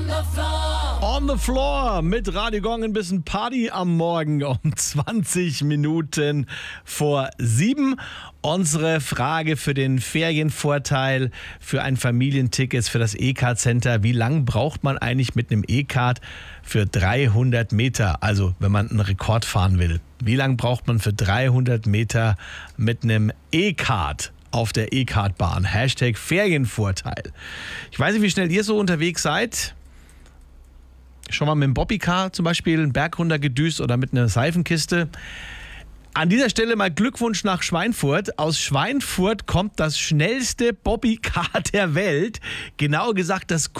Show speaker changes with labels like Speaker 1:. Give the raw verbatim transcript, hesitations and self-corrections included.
Speaker 1: On the Floor mit Radio Gong, ein bisschen Party am Morgen um zwanzig Minuten vor sieben. Unsere Frage für den Ferienvorteil für ein Familienticket für das E-Card-Center. Wie lang braucht man eigentlich mit einem E-Card für dreihundert Meter? Also wenn man einen Rekord fahren will. Wie lang braucht man für dreihundert Meter mit einem E-Card auf der E-Card-Bahn? Hashtag Ferienvorteil. Ich weiß nicht, wie schnell ihr so unterwegs seid. Schon mal mit dem Bobbycar zum Beispiel einen Berg runter gedüst oder mit einer Seifenkiste. An dieser Stelle mal Glückwunsch nach Schweinfurt. Aus Schweinfurt kommt das schnellste Bobbycar der Welt. Genau gesagt das